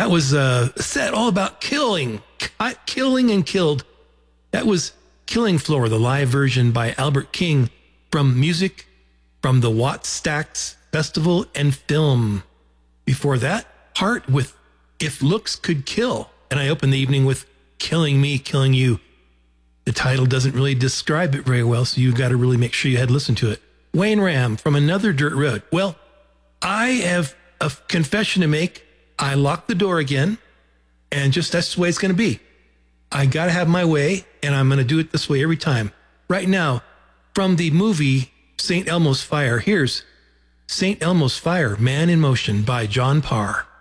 That was a set all about killing and killed. That was Killing Floor, the live version by Albert King from music from the Wattstax Festival and Film. Before that, Heart with If Looks Could Kill. And I opened the evening with Killing Me, Killing You. The title doesn't really describe it very well, so you've got to really make sure you had listened to it. Wayne Ram from Another Dirt Road. Well, I have a confession to make. I locked the door again, and just that's the way it's going to be. I got to have my way, and I'm going to do it this way every time. Right now, from the movie St. Elmo's Fire, here's St. Elmo's Fire, Man in Motion by John Parr.